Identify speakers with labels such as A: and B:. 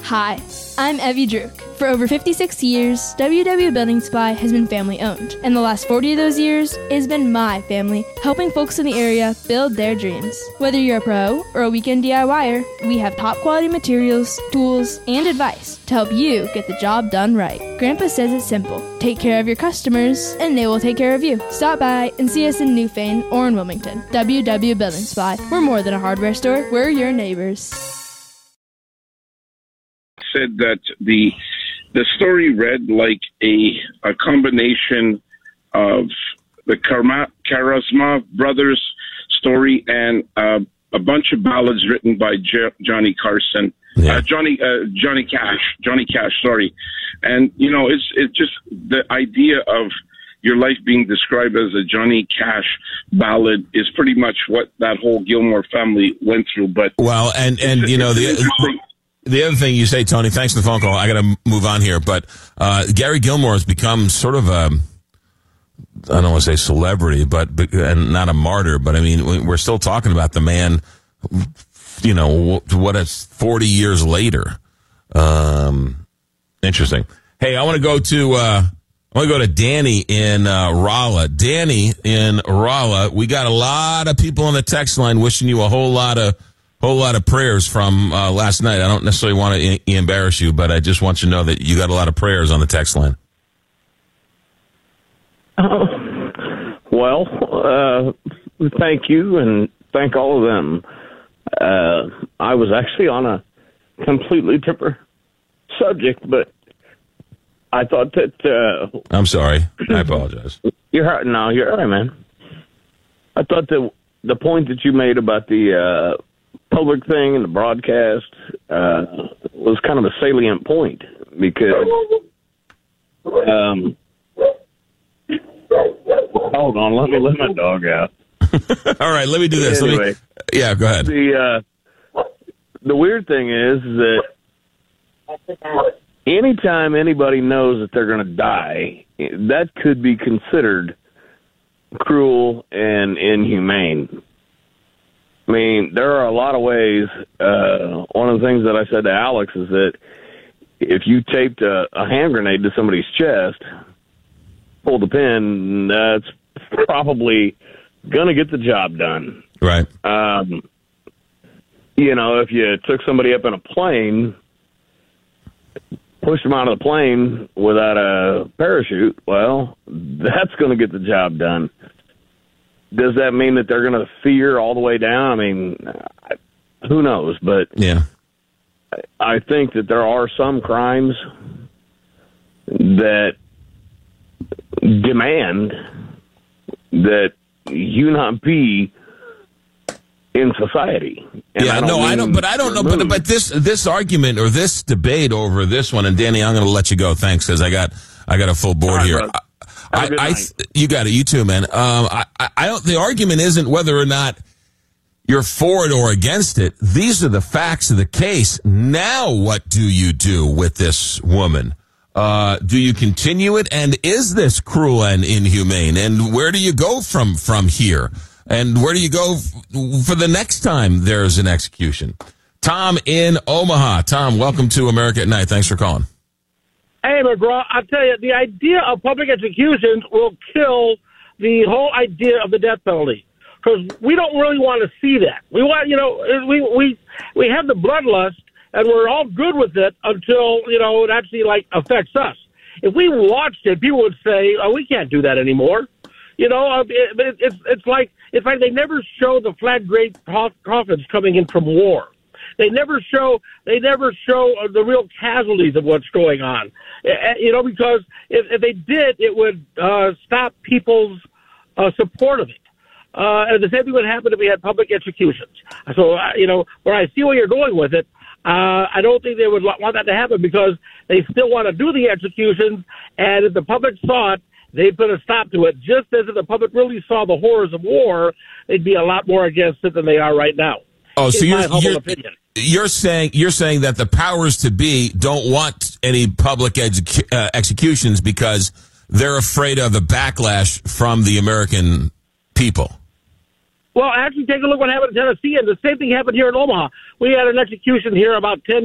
A: Hi, I'm Evie Druk. For over 56 years, WW Building Supply has been family owned, and the last 40 of those years, it has been my family helping folks in the area build their dreams. Whether you're a pro or a weekend DIYer, we have top quality materials, tools, and advice to help you get the job done right. Grandpa says it's simple. Take care of your customers, and they will take care of you. Stop by and see us in Newfane or in Wilmington. WW Building Supply. We're more than a hardware store. We're your neighbors.
B: Said that the story read like a combination of the Karamazov brothers story and a bunch of ballads written by Johnny Carson.
C: Yeah.
B: Johnny Cash, sorry. And, you know, it's just the idea of your life being described as a Johnny Cash ballad is pretty much what that whole Gilmore family went through. But
C: well, and you know, the other thing you say, Tony, thanks for the phone call. I got to move on here, but Gary Gilmore has become sort of a, I don't want to say celebrity, but and not a martyr, but I mean, we're still talking about the man, you know, what is 40 years later. Interesting. Hey, I want to go to Danny in Rolla. Danny in Rolla, we got a lot of people on the text line wishing you a whole lot of prayers from last night. I don't necessarily want to embarrass you, but I just want you to know that you got a lot of prayers on the text line.
D: Well, thank you, and thank all of them. I was actually on a completely different subject, but I thought that...
C: I'm sorry. I apologize.
D: You're all right, man. I thought that the point that you made about the public thing and the broadcast was kind of a salient point, because... hold on, let me let my dog out.
C: All right, let me do this.
D: Anyway,
C: yeah, go ahead.
D: The weird thing is that anytime anybody knows that they're going to die, that could be considered cruel and inhumane. I mean, there are a lot of ways. One of the things that I said to Alex is that if you taped a hand grenade to somebody's chest, pull the pin, that's probably going to get the job done.
C: Right.
D: You know, if you took somebody up in a plane, pushed them out of the plane without a parachute, well, that's going to get the job done. Does that mean that they're going to fear all the way down? I mean, who knows? But
C: yeah,
D: I think that there are some crimes that demand that you not be in society. And
C: yeah, I don't know. But this argument or this debate over this one, and Danny, I'm going to let you go. Thanks, because I got a full board here. You got it. You too, man. I don't. The argument isn't whether or not you're for it or against it. These are the facts of the case. Now, what do you do with this woman? Do you continue it? And is this cruel and inhumane? And where do you go from here? And where do you go for the next time there's an execution? Tom in Omaha. Tom, welcome to America at Night. Thanks for calling.
E: Hey, McGraw, I'll tell you, the idea of public executions will kill the whole idea of the death penalty, because we don't really want to see that. We want, you know, we have the bloodlust, and we're all good with it until, you know, it actually, like, affects us. If we watched it, people would say, oh, we can't do that anymore. You know, it's like they never show the flag great coffins coming in from war. They never show the real casualties of what's going on. You know, because if they did, it would stop people's support of it. And the same thing would happen if we had public executions. So, you know, where I see where you're going with it, I don't think they would want that to happen, because they still want to do the executions, and if the public saw it, they'd put a stop to it. Just as if the public really saw the horrors of war, they'd be a lot more against it than they are right now.
C: Oh, so
E: you're
C: saying that the powers to be don't want any public executions because they're afraid of the backlash from the American people.
E: Well, actually, take a look what happened in Tennessee, and the same thing happened here in Omaha. We had an execution here about 10